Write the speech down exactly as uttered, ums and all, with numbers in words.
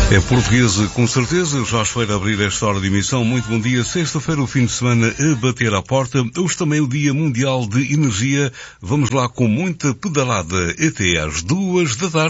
É portuguesa, com certeza. Jorge Feira a abrir esta hora de emissão. Muito bom dia. Sexta-feira, o fim de semana a bater à porta. Hoje também o Dia Mundial de Energia. Vamos lá com muita pedalada até às duas da tarde.